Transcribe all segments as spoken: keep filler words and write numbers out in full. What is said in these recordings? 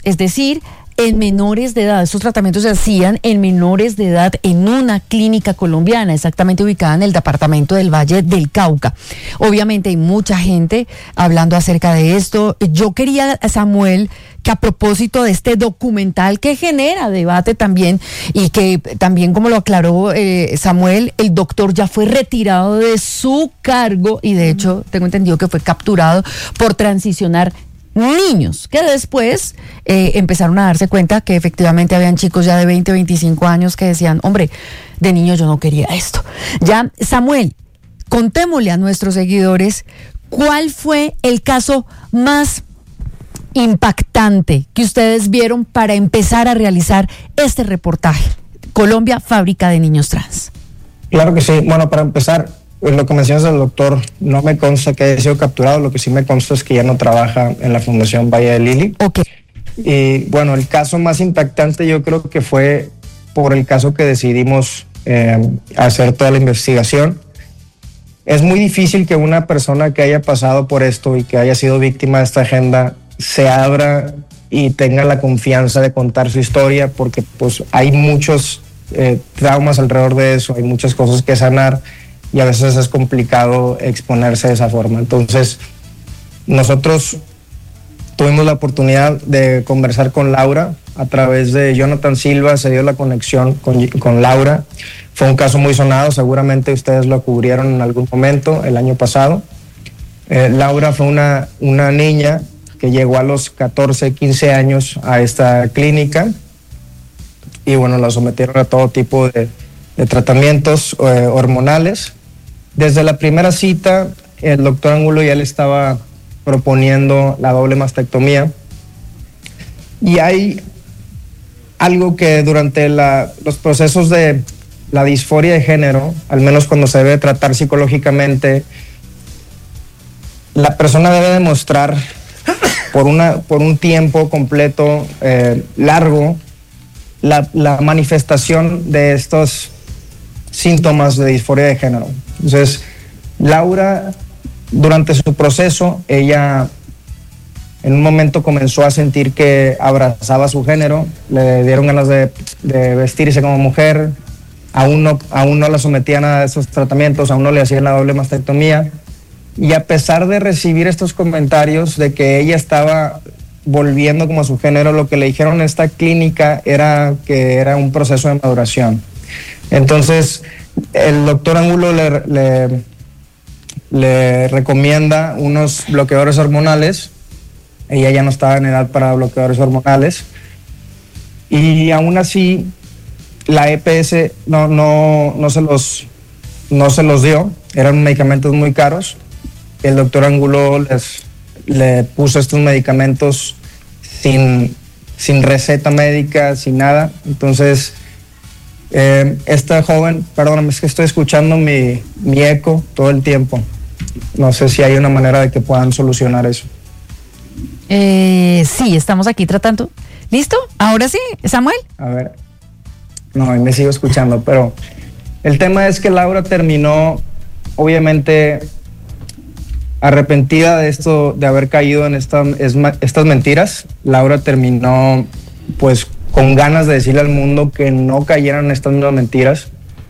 es decir, en menores de edad. Estos tratamientos se hacían en menores de edad en una clínica colombiana, exactamente ubicada en el departamento del Valle del Cauca. Obviamente hay mucha gente hablando acerca de esto. Yo quería, Samuel, que a propósito de este documental que genera debate también, y que también, como lo aclaró eh, Samuel, el doctor ya fue retirado de su cargo y de hecho tengo entendido que fue capturado por transicionar niños, que después eh, empezaron a darse cuenta que efectivamente habían chicos ya de veinte, veinticinco años que decían, hombre, de niño yo no quería esto. Ya, Samuel, contémosle a nuestros seguidores cuál fue el caso más impactante que ustedes vieron para empezar a realizar este reportaje. Colombia, fábrica de niños trans. Claro que sí. Bueno, para empezar, lo que mencionas del doctor, no me consta que haya sido capturado. Lo que sí me consta es que ya no trabaja en la Fundación Valle de Lili. Okay. Y bueno, el caso más impactante yo creo que fue por el caso que decidimos eh, hacer toda la investigación. Es muy difícil que una persona que haya pasado por esto y que haya sido víctima de esta agenda se abra y tenga la confianza de contar su historia, porque pues hay muchos eh, traumas alrededor de eso, hay muchas cosas que sanar y a veces es complicado exponerse de esa forma. Entonces, nosotros tuvimos la oportunidad de conversar con Laura a través de Jonathan Silva, se dio la conexión con, con Laura. Fue un caso muy sonado, seguramente ustedes lo cubrieron en algún momento el año pasado. Eh, Laura fue una, una niña que llegó a los catorce, quince años a esta clínica y bueno, la sometieron a todo tipo de, de tratamientos eh, hormonales. Desde la primera cita, el doctor Angulo ya le estaba proponiendo la doble mastectomía. Y hay algo que durante la, los procesos de la disforia de género, al menos cuando se debe tratar psicológicamente, la persona debe demostrar por, una, por un tiempo completo, eh, largo, la, la manifestación de estos síntomas de disforia de género. Entonces, Laura, durante su proceso, ella en un momento comenzó a sentir que abrazaba su género, le dieron ganas de, de vestirse como mujer, aún no, aún no la sometían a esos tratamientos, aún no le hacían la doble mastectomía, y a pesar de recibir estos comentarios de que ella estaba volviendo como a su género, lo que le dijeron en esta clínica era que era un proceso de maduración. Entonces, el doctor Angulo le, le, le recomienda unos bloqueadores hormonales. Ella ya no estaba en edad para bloqueadores hormonales. Y aún así, la E P S no, no, no, se, los, no se los dio. Eran medicamentos muy caros. El doctor Angulo les, le puso estos medicamentos sin, sin receta médica, sin nada. Entonces, eh, esta joven, perdóname, es que estoy escuchando mi, mi eco todo el tiempo. No sé si hay una manera de que puedan solucionar eso. Eh, sí, estamos aquí tratando. ¿Listo? ¿Ahora sí, Samuel? A ver. No, me sigo escuchando, pero el tema es que Laura terminó, obviamente, arrepentida de esto, de haber caído en esta, es, estas mentiras. Laura terminó, pues, con ganas de decirle al mundo que no cayeran en estas mismas mentiras.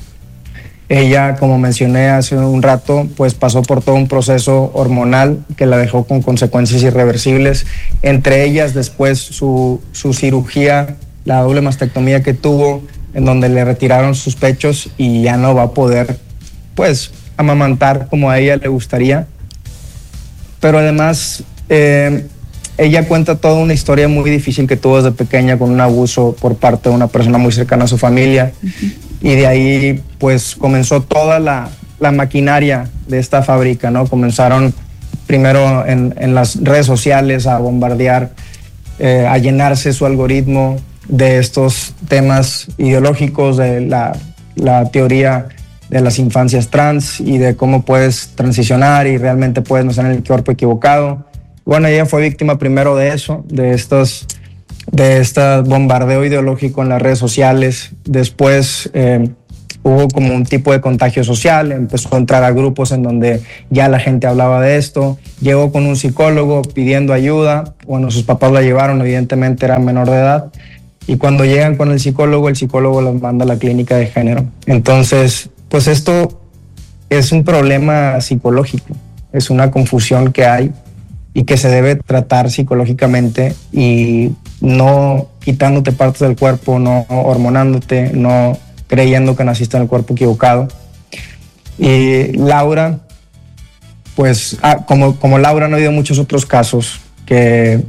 Ella, como mencioné hace un rato, pues pasó por todo un proceso hormonal que la dejó con consecuencias irreversibles, entre ellas después su, su cirugía, la doble mastectomía que tuvo, en donde le retiraron sus pechos y ya no va a poder, pues, amamantar como a ella le gustaría. Pero además, eh, ella cuenta toda una historia muy difícil que tuvo desde pequeña con un abuso por parte de una persona muy cercana a su familia. Uh-huh. Y de ahí, pues, comenzó toda la, la maquinaria de esta fábrica, ¿no? Comenzaron primero en, en las redes sociales a bombardear, eh, a llenarse su algoritmo de estos temas ideológicos, de la, la teoría de las infancias trans y de cómo puedes transicionar y realmente puedes nacer en el cuerpo equivocado. Bueno, ella fue víctima primero de eso, de estos... de este bombardeo ideológico en las redes sociales. Después, eh, hubo como un tipo de contagio social, empezó a entrar a grupos en donde ya la gente hablaba de esto, llegó con un psicólogo pidiendo ayuda, bueno, sus papás la llevaron, evidentemente era menor de edad, y cuando llegan con el psicólogo, el psicólogo los manda a la clínica de género. Entonces, pues esto es un problema psicológico, es una confusión que hay y que se debe tratar psicológicamente y no quitándote partes del cuerpo, no hormonándote, no creyendo que naciste en el cuerpo equivocado. Y Laura, pues ah, como, como Laura han habido muchos otros casos que,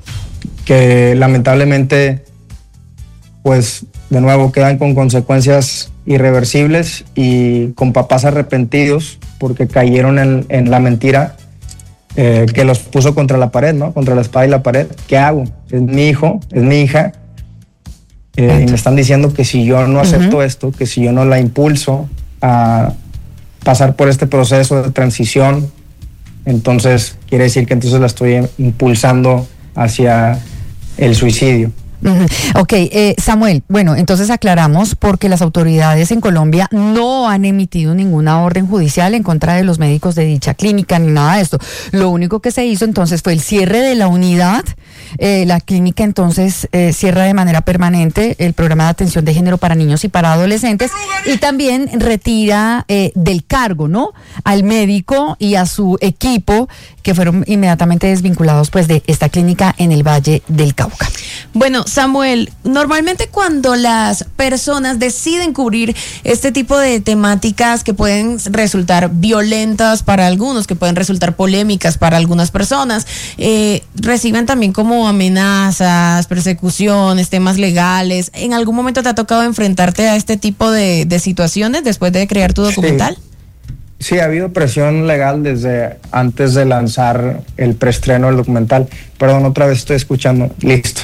que lamentablemente, pues de nuevo quedan con consecuencias irreversibles y con papás arrepentidos porque cayeron en, en la mentira eh, que los puso contra la pared, ¿no? Contra la espada y la pared. ¿Qué hago? Es mi hijo, es mi hija. Eh, y me están diciendo que si yo no acepto uh-huh. esto, que si yo no la impulso a pasar por este proceso de transición, entonces quiere decir que entonces la estoy impulsando hacia el suicidio. Uh-huh. Ok, eh, Samuel, bueno, entonces aclaramos porque las autoridades en Colombia no han emitido ninguna orden judicial en contra de los médicos de dicha clínica ni nada de esto. Lo único que se hizo entonces fue el cierre de la unidad. Eh, la clínica entonces eh, cierra de manera permanente el programa de atención de género para niños y para adolescentes y también retira eh, del cargo, ¿no? Al médico y a su equipo que fueron inmediatamente desvinculados pues de esta clínica en el Valle del Cauca. Bueno, Samuel, normalmente cuando las personas deciden cubrir este tipo de temáticas que pueden resultar violentas para algunos, que pueden resultar polémicas para algunas personas, eh, reciben también como amenazas, persecuciones, temas legales. ¿En algún momento te ha tocado enfrentarte a este tipo de, de situaciones después de crear tu documental? Sí. Sí, ha habido presión legal desde antes de lanzar el preestreno del documental. Perdón, otra vez estoy escuchando. Listo.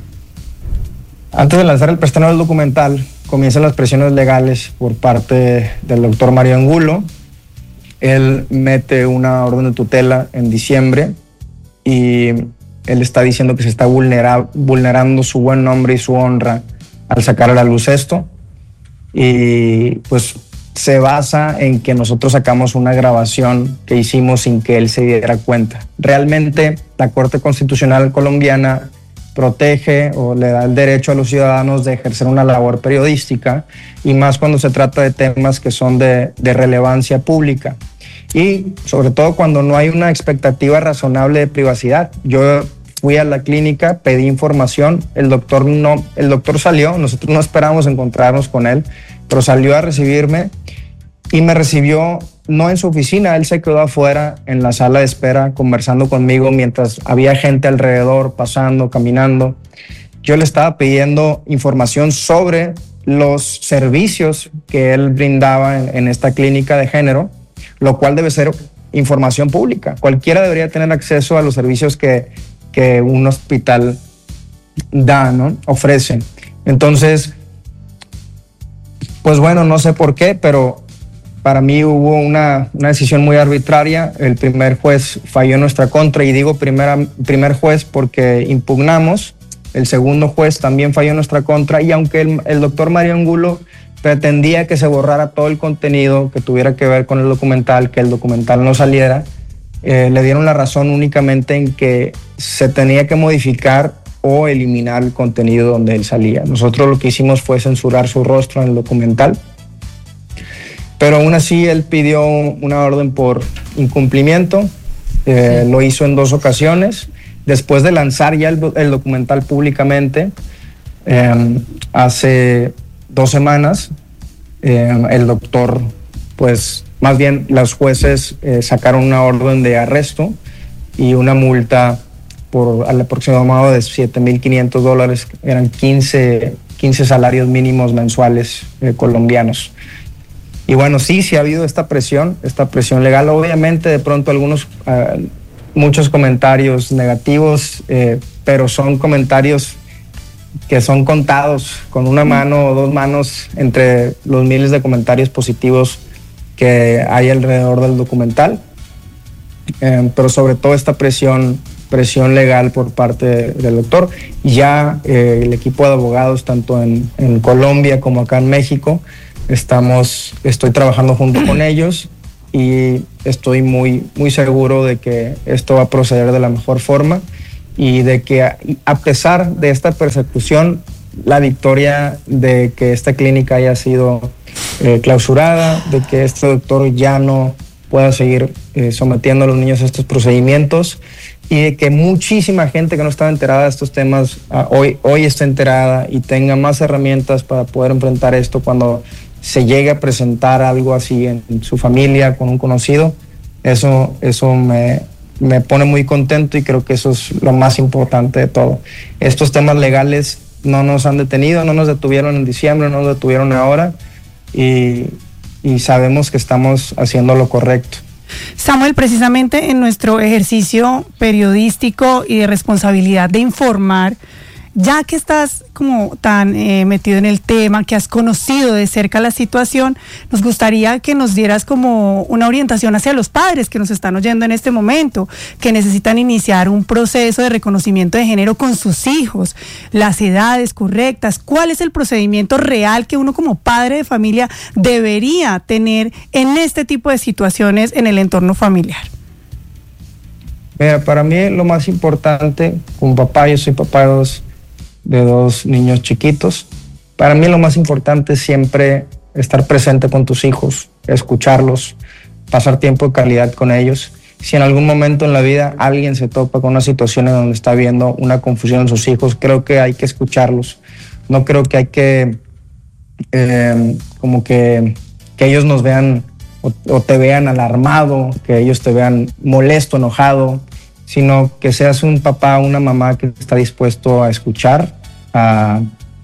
Antes de lanzar el preestreno del documental, comienzan las presiones legales por parte del doctor Mario Angulo. Él mete una orden de tutela en diciembre y él está diciendo que se está vulnera- vulnerando su buen nombre y su honra al sacar a la luz esto. Y pues se basa en que nosotros sacamos una grabación que hicimos sin que él se diera cuenta. Realmente la Corte Constitucional colombiana protege o le da el derecho a los ciudadanos de ejercer una labor periodística y más cuando se trata de temas que son de, de relevancia pública y sobre todo cuando no hay una expectativa razonable de privacidad. Yo fui a la clínica, pedí información, el doctor no, el doctor salió, nosotros no esperamos encontrarnos con él, pero salió a recibirme y me recibió no en su oficina, él se quedó afuera en la sala de espera conversando conmigo mientras había gente alrededor, pasando, caminando. Yo le estaba pidiendo información sobre los servicios que él brindaba en, en esta clínica de género, lo cual debe ser información pública. Cualquiera debería tener acceso a los servicios que, que un hospital da, ¿no? Ofrece. Entonces, pues bueno, no sé por qué, pero para mí hubo una, una decisión muy arbitraria. El primer juez falló en nuestra contra y digo primera, primer juez porque impugnamos. El segundo juez también falló en nuestra contra y aunque el, el doctor Mario Angulo pretendía que se borrara todo el contenido que tuviera que ver con el documental, que el documental no saliera, eh, le dieron la razón únicamente en que se tenía que modificar o eliminar el contenido donde él salía. Nosotros lo que hicimos fue censurar su rostro en el documental, pero aún así él pidió una orden por incumplimiento, eh, sí. Lo hizo en dos ocasiones. Después de lanzar ya el, el documental públicamente, eh, hace dos semanas, eh, el doctor, pues más bien los jueces eh, sacaron una orden de arresto y una multa por al aproximado de siete mil quinientos dólares, eran quince, quince salarios mínimos mensuales eh, colombianos. Y bueno, sí, sí ha habido esta presión, esta presión legal. Obviamente de pronto algunos, uh, muchos comentarios negativos, eh, pero son comentarios que son contados con una mano o dos manos entre los miles de comentarios positivos que hay alrededor del documental. Eh, pero sobre todo esta presión, presión legal por parte de, del doctor. Ya eh, el equipo de abogados, tanto en, en Colombia como acá en México, estamos, estoy trabajando junto con ellos y estoy muy, muy seguro de que esto va a proceder de la mejor forma y de que a, a pesar de esta persecución, la victoria de que esta clínica haya sido eh, clausurada, de que este doctor ya no pueda seguir eh, sometiendo a los niños a estos procedimientos y de que muchísima gente que no estaba enterada de estos temas uh, hoy, hoy está enterada y tenga más herramientas para poder enfrentar esto cuando se llegue a presentar algo así en, en su familia, con un conocido. Eso, eso me, me pone muy contento y creo que eso es lo más importante de todo. Estos temas legales no nos han detenido, no nos detuvieron en diciembre, no nos detuvieron ahora y, y sabemos que estamos haciendo lo correcto. Samuel, precisamente en nuestro ejercicio periodístico y de responsabilidad de informar, ya que estás como tan eh, metido en el tema, que has conocido de cerca la situación, nos gustaría que nos dieras como una orientación hacia los padres que nos están oyendo en este momento, que necesitan iniciar un proceso de reconocimiento de género con sus hijos, las edades correctas, cuál es el procedimiento real que uno como padre de familia debería tener en este tipo de situaciones en el entorno familiar. Mira, para mí lo más importante, como papá, yo soy papá de dos de dos niños chiquitos. Para mí lo más importante es siempre estar presente con tus hijos, escucharlos, pasar tiempo de calidad con ellos. Si en algún momento en la vida alguien se topa con una situación en donde está viendo una confusión en sus hijos, creo que hay que escucharlos. No creo que hay que eh, como que, que ellos nos vean o, o te vean alarmado, que ellos te vean molesto, enojado, sino que seas un papá o una mamá que está dispuesto a escuchar, a,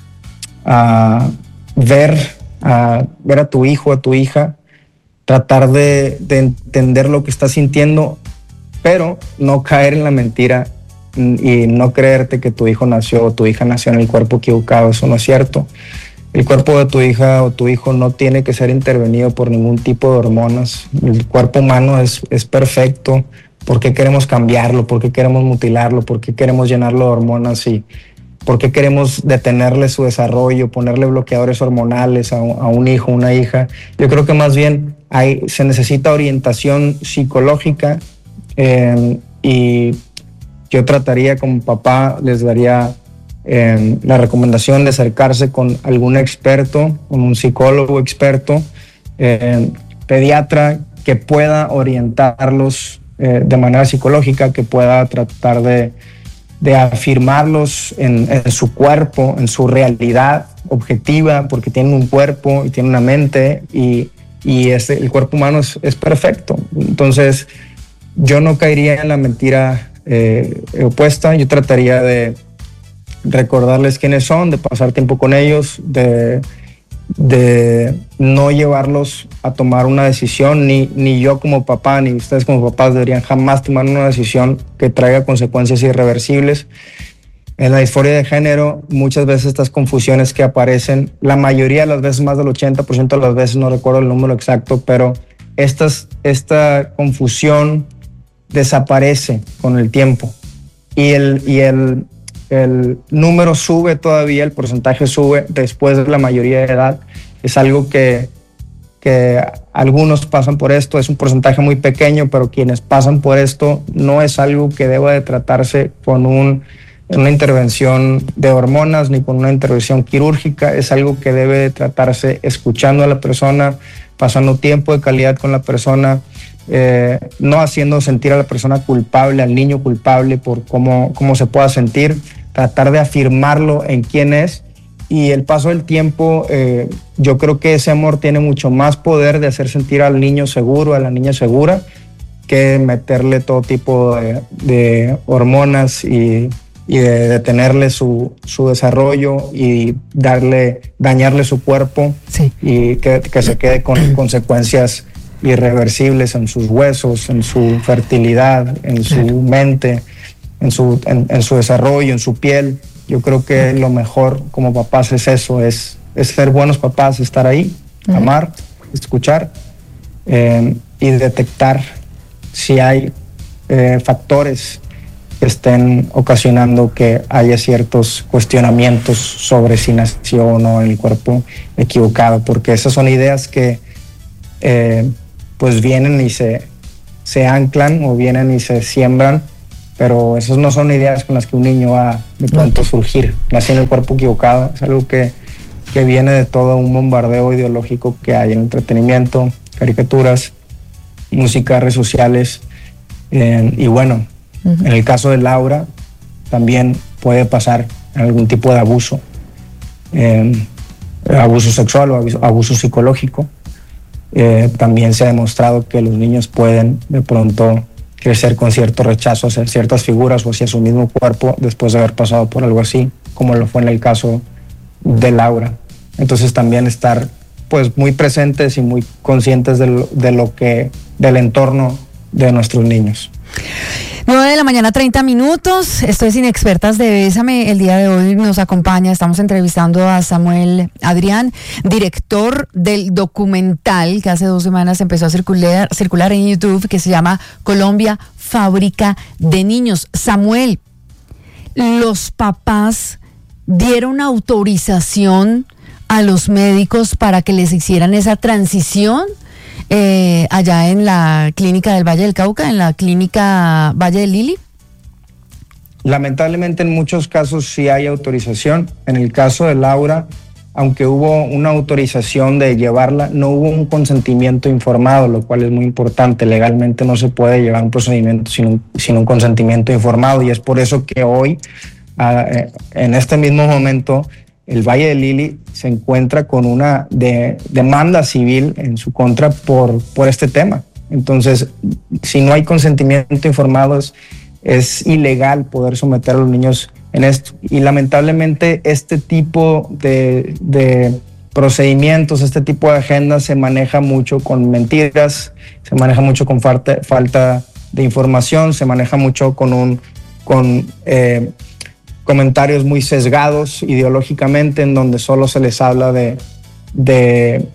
a ver, a ver a tu hijo, a tu hija, tratar de, de entender lo que está sintiendo, pero no caer en la mentira y no creerte que tu hijo nació o tu hija nació en el cuerpo equivocado. Eso no es cierto. El cuerpo de tu hija o tu hijo no tiene que ser intervenido por ningún tipo de hormonas. El cuerpo humano es, es perfecto. ¿Por qué queremos cambiarlo? ¿Por qué queremos mutilarlo? ¿Por qué queremos llenarlo de hormonas? ¿Y por qué queremos detenerle su desarrollo, ponerle bloqueadores hormonales a un, a un hijo, una hija? Yo creo que más bien hay, se necesita orientación psicológica eh, y yo trataría como papá, les daría eh, la recomendación de acercarse con algún experto, con un psicólogo experto, eh, pediatra, que pueda orientarlos Eh, de manera psicológica, que pueda tratar de, de afirmarlos en, en su cuerpo, en su realidad objetiva, porque tienen un cuerpo y tienen una mente y, y este, el cuerpo humano es, es perfecto. Entonces yo no caería en la mentira eh, opuesta. Yo trataría de recordarles quiénes son, de pasar tiempo con ellos, de de no llevarlos a tomar una decisión, ni, ni yo como papá, ni ustedes como papás deberían jamás tomar una decisión que traiga consecuencias irreversibles. En la disforia de género, muchas veces estas confusiones que aparecen, la mayoría de las veces, más del ochenta por ciento de las veces, no recuerdo el número exacto, pero estas, esta confusión desaparece con el tiempo y el, y el el número sube todavía, el porcentaje sube después de la mayoría de edad. Es algo que, que algunos pasan por esto, es un porcentaje muy pequeño, pero quienes pasan por esto no es algo que deba de tratarse con un, una intervención de hormonas ni con una intervención quirúrgica, es algo que debe de tratarse escuchando a la persona, pasando tiempo de calidad con la persona, Eh, no haciendo sentir a la persona culpable, al niño culpable por cómo, cómo se pueda sentir, tratar de afirmarlo en quién es, y el paso del tiempo, eh, yo creo que ese amor tiene mucho más poder de hacer sentir al niño seguro, a la niña segura, que meterle todo tipo de, de hormonas y, y de detenerle su, su desarrollo y darle, dañarle su cuerpo, sí. Y que, que se quede con consecuencias irreversibles en sus huesos, en su fertilidad, en su claro. mente, en su, en, en su desarrollo, en su piel. Yo creo que lo mejor como papás es eso, es, es ser buenos papás, estar ahí, uh-huh. amar, escuchar eh, y detectar si hay eh, factores que estén ocasionando que haya ciertos cuestionamientos sobre si nació o no en el cuerpo equivocado, porque esas son ideas que eh, pues vienen y se, se anclan o vienen y se siembran, pero esas no son ideas con las que un niño va de pronto a surgir. Nací en el cuerpo equivocado, es algo que, que viene de todo un bombardeo ideológico que hay en entretenimiento, caricaturas, música, redes sociales, eh, y bueno, uh-huh. en el caso de Laura también puede pasar algún tipo de abuso, eh, abuso sexual o abuso, abuso psicológico. Eh, también se ha demostrado que los niños pueden de pronto crecer con cierto rechazo hacia ciertas figuras o hacia su mismo cuerpo después de haber pasado por algo así, como lo fue en el caso de Laura. Entonces también estar pues muy presentes y muy conscientes de lo, de lo que, del entorno de nuestros niños. nueve de la mañana, treinta minutos. Esto es Inexpertas de Bésame. El día de hoy nos acompaña, estamos entrevistando a Samuel Adrián, director del documental que hace dos semanas empezó a circular, circular en YouTube, que se llama Colombia, Fábrica de Niños. Samuel, ¿los papás dieron autorización a los médicos para que les hicieran esa transición eh, allá en la clínica del Valle del Cauca, en la clínica Valle del Lili? Lamentablemente en muchos casos sí hay autorización. En el caso de Laura, aunque hubo una autorización de llevarla, no hubo un consentimiento informado, lo cual es muy importante. Legalmente no se puede llevar un procedimiento sin un, sin un consentimiento informado, y es por eso que hoy, uh, en este mismo momento, el Valle del Lili se encuentra con una de, demanda civil en su contra por, por este tema. Entonces, si no hay consentimiento informado, es, es ilegal poder someter a los niños en esto. Y lamentablemente este tipo de, de procedimientos, este tipo de agendas se maneja mucho con mentiras, se maneja mucho con falta, falta de información, se maneja mucho con un... con eh, comentarios muy sesgados ideológicamente, en donde solo se les habla de, de,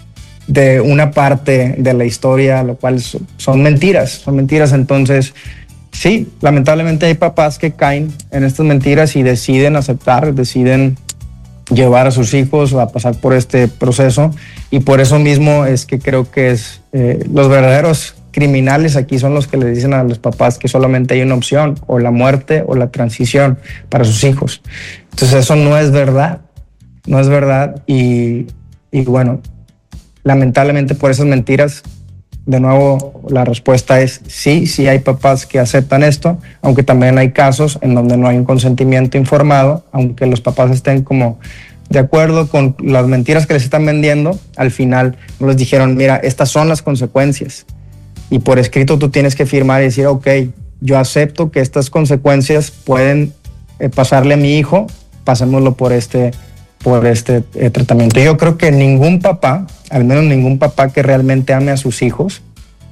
de una parte de la historia, lo cual son mentiras, son mentiras. Entonces, sí, lamentablemente hay papás que caen en estas mentiras y deciden aceptar, deciden llevar a sus hijos a pasar por este proceso, y por eso mismo es que creo que es eh, los verdaderos criminales aquí son los que le dicen a los papás que solamente hay una opción, o la muerte o la transición para sus hijos. Entonces eso no es verdad, no es verdad, y, y bueno, lamentablemente por esas mentiras, de nuevo la respuesta es sí, sí hay papás que aceptan esto, aunque también hay casos en donde no hay un consentimiento informado, aunque los papás estén como de acuerdo con las mentiras que les están vendiendo, al final no les dijeron, mira, estas son las consecuencias. Y por escrito tú tienes que firmar y decir, ok, yo acepto que estas consecuencias pueden eh, pasarle a mi hijo, pasémoslo por este, por este eh, tratamiento. Yo creo que ningún papá, al menos ningún papá que realmente ame a sus hijos,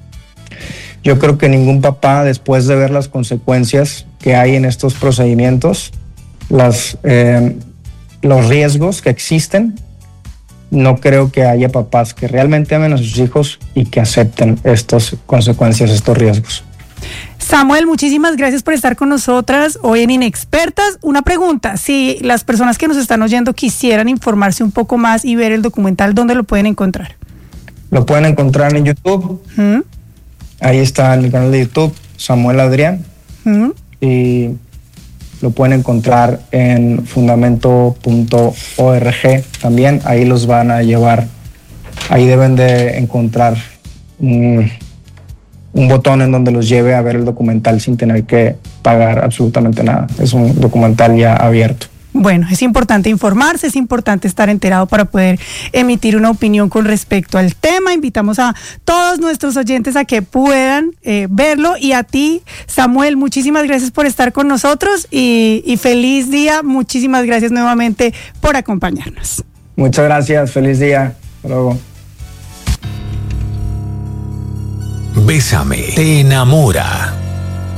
yo creo que ningún papá, después de ver las consecuencias que hay en estos procedimientos, las, eh, los riesgos que existen, no creo que haya papás que realmente amen a sus hijos y que acepten estas consecuencias, estos riesgos. Samuel, muchísimas gracias por estar con nosotras hoy en Inexpertas. Una pregunta, si las personas que nos están oyendo quisieran informarse un poco más y ver el documental, ¿dónde lo pueden encontrar? Lo pueden encontrar en YouTube. ¿Mm? Ahí está en el canal de YouTube, Samuel Adrián. ¿Mm? Y lo pueden encontrar en fundamento punto org también. Ahí los van a llevar. Ahí deben de encontrar un, un botón en donde los lleve a ver el documental sin tener que pagar absolutamente nada. Es un documental ya abierto. Bueno, es importante informarse, es importante estar enterado para poder emitir una opinión con respecto al tema. Invitamos a todos nuestros oyentes a que puedan eh, verlo, y a ti, Samuel, muchísimas gracias por estar con nosotros y, y feliz día. Muchísimas gracias nuevamente por acompañarnos. Muchas gracias, feliz día. Hasta luego. Bésame, te enamora.